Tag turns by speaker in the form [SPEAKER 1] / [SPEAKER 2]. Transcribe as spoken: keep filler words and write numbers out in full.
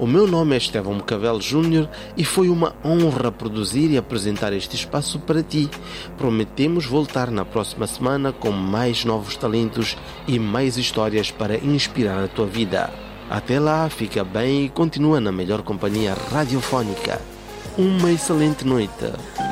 [SPEAKER 1] O meu nome é Estevão Mocavelo Júnior e foi uma honra produzir e apresentar este espaço para ti. Prometemos voltar na próxima semana com mais novos talentos e mais histórias para inspirar a tua vida. Até lá, fica bem e continua na melhor companhia radiofónica. Uma excelente noite.